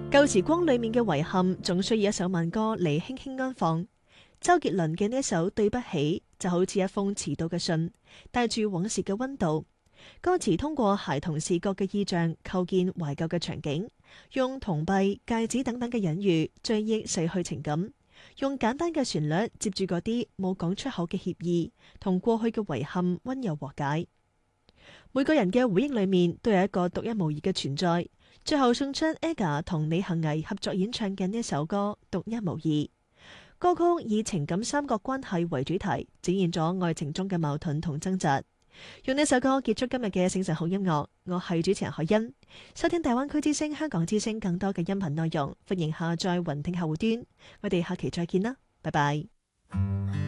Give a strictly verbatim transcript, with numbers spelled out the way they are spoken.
舊時光裏面嘅遺憾，總需要一首慢歌嚟輕輕安放。周杰倫嘅呢一首對不起，就好似一封遲到嘅信，帶住往事嘅溫度。歌詞通過孩童視覺嘅意象，構建懷舊嘅場景，用銅幣、戒指等等嘅隱喻追憶逝去情感，用簡單嘅旋律接住嗰啲冇講出口嘅歉意，同過去嘅遺憾溫柔和解。每個人嘅回憶裏面都有一個獨一無二嘅存在。最後送出 A G A 同李幸倪合作演唱嘅呢首歌《獨一無二》。歌曲以情感三角關係為主題，展現咗愛情中嘅矛盾同掙扎。用呢首歌結束今日嘅醒晨好音樂，我係主持人海欣。收聽大灣區之聲、香港之聲更多嘅音頻內容，歡迎下載雲聽客戶端。我哋下期再見啦，拜拜。